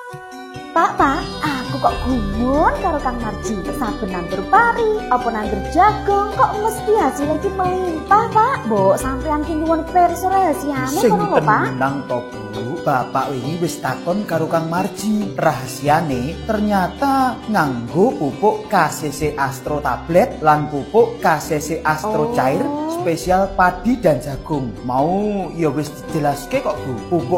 Pak, aku kok gumun karo Kang Marji. Saben nandur pari, apa nandur jagung, kok mesti hasilnya iki melimpah, Pak. Mbok sampean ki nyuwun pirsa rahasiane sing kono lho, Pak. tenang to, Bu. Bapak wingi wis takon karo Kang Marji. Rahasiane ternyata nganggo pupuk KCC Astro tablet lan pupuk KCC Astro cair spesial padi dan jagung. Mau ya wis dijelaske kok, Bu. Pupuk